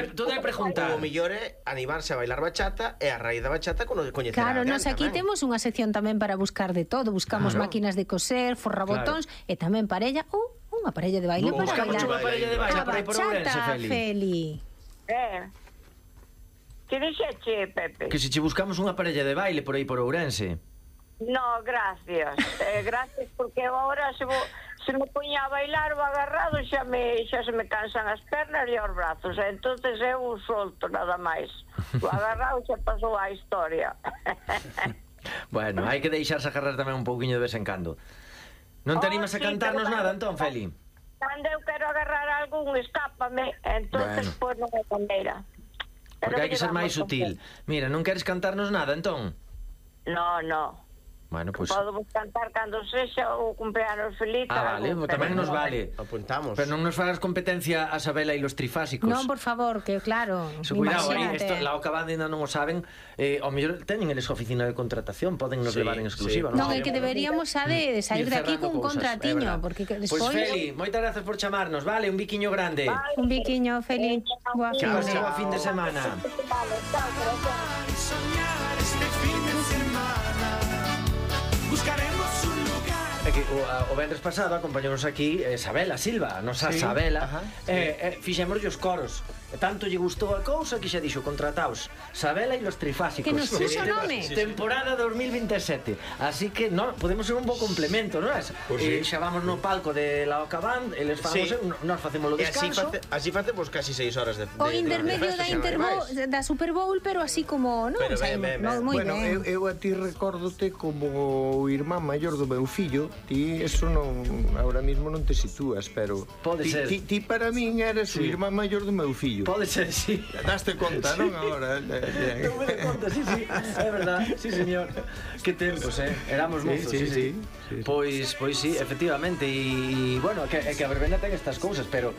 todo é preguntar. O mellor é animarse a bailar bachata e a raíz da bachata coñecer Claro, a alguén nos aquí tamén. temos unha sección tamén para buscar de todo. Buscamos máquinas de coser, forrabotóns e tamén parella ou unha parella de baile para Buscamos bailar. unha parella de baile A por aí por Ourense, bachata, Feli. Feli. Que dixeche, Pepe? Que se che buscamos unha parella de baile por aí por Ourense. No, gracias. Gracias, porque agora se me poña a bailar o agarrado xa se me cansan as pernas e os brazos. Entonces eu solto nada máis. O agarrado xa pasou a historia. Bueno, hai que deixarse agarrar tamén un pouquiño de vez en cando. Non te animas a cantarnos nada, entón, Feli? Cando eu quero agarrar algún, escápame. Entonces, pois non é maneira. Porque hai que ser máis sutil. Mira, non queres cantarnos nada, entón? No. Bueno, pois... Podemos cantar cando sexa o cumpleanos feliz. vale, tamén nos vale. Apuntamos. Pero non nos fagas competencia a Sabela e los trifásicos. Non, por favor, que claro. Cuidado, aí, imagínate. isto, la Ocabanda ainda non o saben. Ao mellor teñen eles oficina de contratación, poden nos levar en exclusiva. Non, é que deberíamos de sair de aquí cun contratiño, porque despois... Pois Feli, moitas grazas por chamarnos, vale? Un biquiño grande. Un biquiño, Feli. Boa Chao, fin. boa fin de semana. Soñar este fin de semana. Buscaremos un lugar. É que o vendres pasado acompañamos aquí Sabela Silva, a nosa Sabela. Fixémoslle os coros. E tanto lle gustou a cousa que xa dixo contrataos Sabela e los trifásicos. Que nos puso nome. Temporada 2027. Así que podemos ser un bo complemento, non é? Xa vamos no palco de la Ocaband, eles facemos, nós facemos o descanso. Así facemos casi 6 horas de O intermedio da Super Bowl, pero así como, non? Pero ben. Bueno, eu a ti recórdote como o irmán maior do meu fillo. Ti eso non, ahora mismo non te sitúas, pero pode ser. Ti para min eres o irmán maior do meu fillo. Pode ser, sí. Daste conta, non, agora? Non me de conta, sí, é verdad, sí, señor. Que tempos, éramos mozos, sí. Pois sí, efectivamente. E, bueno, é que a verbena ten estas cousas, pero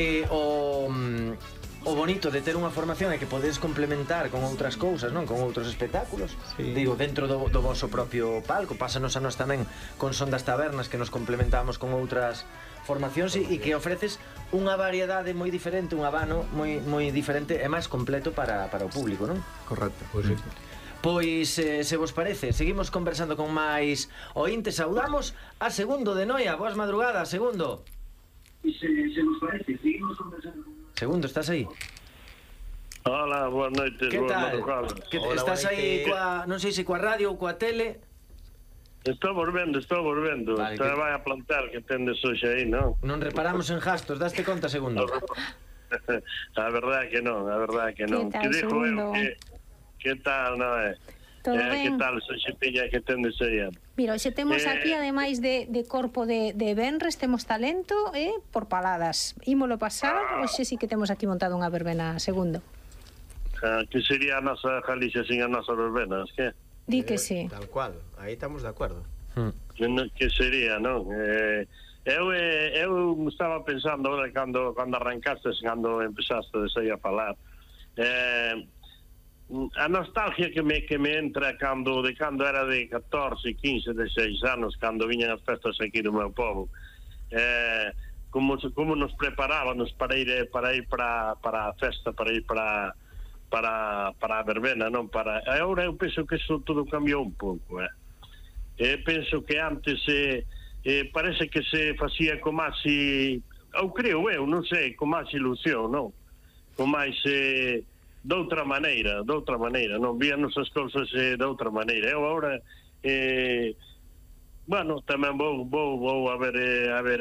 o bonito de ter unha formación é que podes complementar con outras cousas, non? Con outros espectáculos. Digo, dentro do voso propio palco. Pásanos a nós tamén con Son das Tabernas, que nos complementamos con outras formacións e que ofreces unha variedade moi diferente, un abano moi diferente e máis completo para o público, non? Correcto, Pois, se vos parece, seguimos conversando con máis ointes. Saudamos a Segundo de Noia. Boas madrugadas, Segundo. Se vos parece, seguimos conversando con... Segundo, estás aí? Hola, boas noites. Que tal? Estás aí non sei se coa radio ou coa tele? Estou volvendo. Vale, vai a plantar que tendes hoxe aí, non? Non reparamos en gastos, daste conta, Segundo? A verdade que non. Que tal, Segundo? Que tal, non é? Todo ben? Que tal, Xoxetiña, que tendes aí? Mira, hoxe temos aquí, ademais de corpo de Benres, temos talento por paladas. Ímolo pasar, hoxe sí que temos aquí montado unha verbena, Segundo. Que sería a nosa Galicia sin a nosa verbenas, que? Di que sí. Tal cual, aí estamos de acordo. Que sería, non? Eu estaba pensando ahora cando arrancastes, cando empezastes aí a falar, a nostalgia que me entra cando era de 14, 15, 16 anos, cando viñan as festas aquí do meu povo, como nos preparábamos para ir para a festa, para ir para a verbena, non? Agora eu penso que iso todo cambiou un pouco, penso que antes parece que se facía con máis, ou creo eu, non sei, con máis ilusión, non? Con máis doutra maneira, non? Víanos as cousas de outra maneira. Eu agora bueno, tamén vou a ver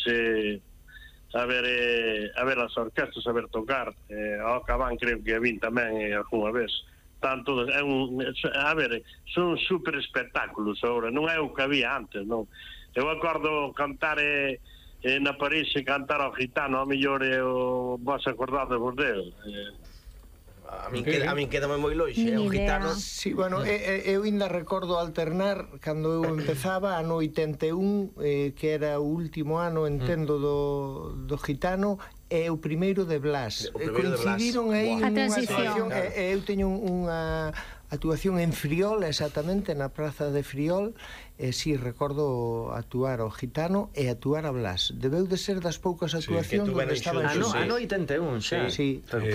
as orquestas, a ver tocar. Ao Cabán creo que a vin tamén algunha vez. Tanto son super espectáculos agora, non é o que había antes, non? Eu acordo cantar na París, cantar ao Gitano, a mellor vos acordades vos dele. A min quedame moi longe, o Gitano. Sí, bueno, eu ainda recordo alternar cando eu empezaba, ano 81, que era o último ano, entendo, do Gitano, e o primeiro de Blas. Coincidiron aí unha actuación, eu teño unha actuación en Friol, exactamente, na praza de Friol, e si recordo actuar ao Gitano e actuar a Blas. Debeu de ser das poucas actuacións onde estaba en Ano 81, xa. Sí.